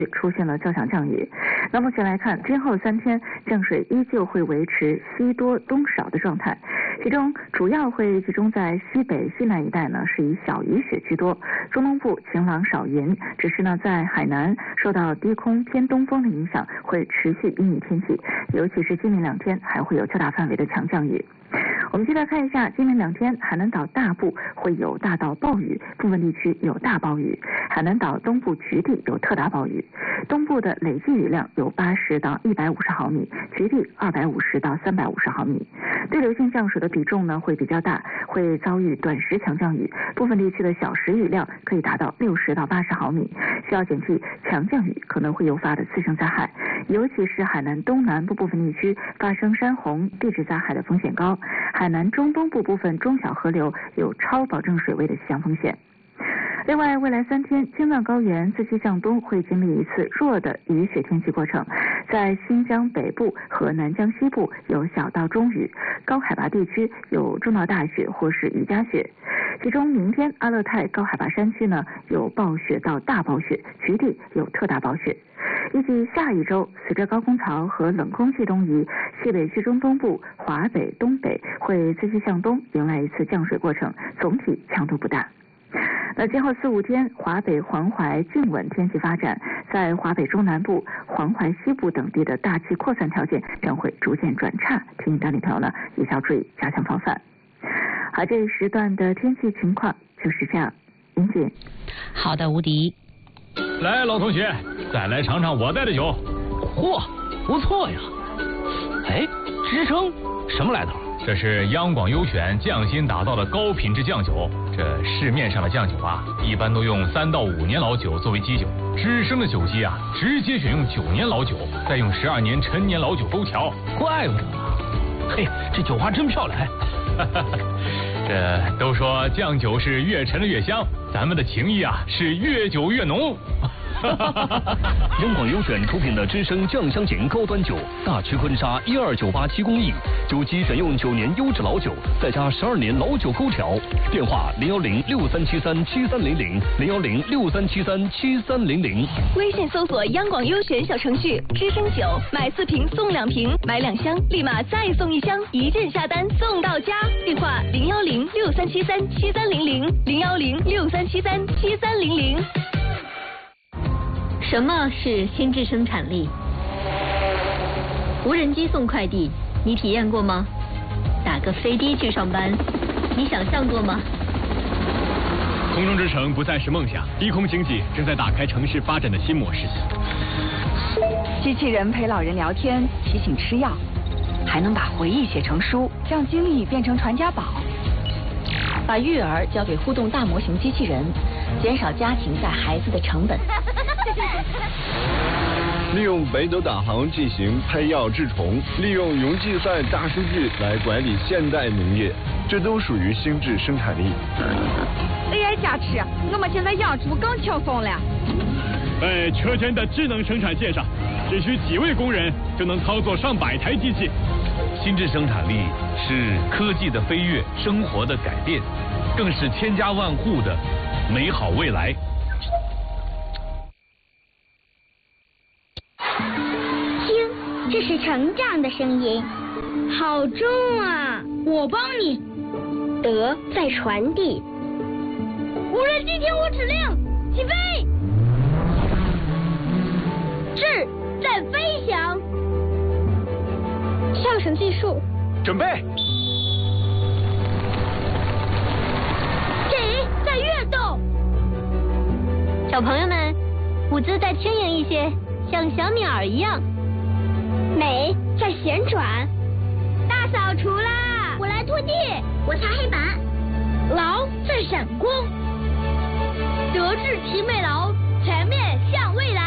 出现了较强降雨。那目前来看，今后3天降水依旧会维持西多东少的状态，其中主要会集中在西北、西南一带呢，是以小雨雪居多。中东部晴朗少云，只是呢在海南受到低空偏东风的影响，会持续阴雨天气，尤其是今明2天还会有较大范围的强降雨。我们接着看一下，今明2天海南岛大部会有大到暴雨，部分地区有大暴雨，海南岛东部局地有特大暴雨，东部的累计雨量有80到150毫米，局地250到350毫米。对流性降水的比重呢会比较大，会遭遇短时强降雨，部分地区的小时雨量可以达到60到80毫米，需要警惕强降雨可能会诱发的次生灾害，尤其是海南东南部部分地区发生山洪、地质灾害的风险高，海南中东部部分中小河流有超保证水位的气象风险。另外，未来3天，青藏高原自西向东会经历一次弱的雨雪天气过程，在新疆北部和南疆西部有小到中雨，高海拔地区有中到大雪或是雨夹雪。其中，明天阿勒泰高海拔山区呢有暴雪到大暴雪，局地有特大暴雪。预计下一周，随着高空槽和冷空气东移，西北区中东部、华北、东北会自西向东迎来一次降水过程，总体强度不大。那今后4、5天，华北黄淮静稳天气发展，在华北中南部、黄淮西部等地的大气扩散条件将会逐渐转差，提醒当地朋友呢一定要注意加强防范。好，这一时段的天气情况就是这样，林姐。 好的，无敌。 来，老同学，再来尝尝我带的酒。 嚯，不错呀！哎，支撑什么来头？ 这是央广优选匠心打造的高品质酱酒。这市面上的酱酒啊，一般都用3到5年老酒作为基酒，知生的酒基啊，直接选用9年老酒，再用12年陈年老酒勾调。 怪不得呢。嘿，这酒花真漂亮。 这都说酱酒是越陈的越香，咱们的情谊啊是越久越浓。 央广优选出品的知生酱香型高端酒，大曲坤沙12987工艺，酒基选用9年优质老酒，再加12年老酒勾调。电话01063737300，01063737300。 微信搜索央广优选小程序，知生酒，买4瓶送2瓶，买2箱立马再送1箱，一键下单送到家。电话01063737300，01063737300。 什么是心智生产力？无人机送快递，你体验过吗？打个飞的去上班，你想象过吗？ 空中之城不再是梦想，低空经济正在打开城市发展的新模式。 机器人陪老人聊天，提醒吃药，还能把回忆写成书，让经历变成传家宝。 把育儿交给互动大模型机器人，减少家庭带孩子的成本。 利用北斗导航进行配药治虫，利用云计算大数据来管理现代农业，这都属于心智生产力。 AI 加持，我们现在养猪更轻松了。 在车间的智能生产线上，只需几位工人就能操作上百台机器。 心智生产力是科技的飞跃，生活的改变，更是千家万户的美好未来。 听，这是成长的声音。好重啊！我帮你。德在传递。无人机听我指令，起飞。智在飞翔。上升技术， 准备。 给在跃动。 小朋友们，舞姿再轻盈一些，像小鸟一样。 美在旋转。大扫除啦！我来拖地，我擦黑板。劳在闪光。德智体美劳，全面向未来。